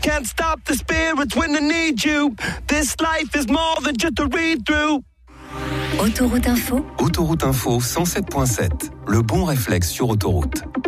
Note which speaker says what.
Speaker 1: can't stop the spirits when I need you. This life is more than just a read-through.
Speaker 2: Autoroute Info.
Speaker 3: Autoroute Info 107.7. Le bon réflexe sur autoroute.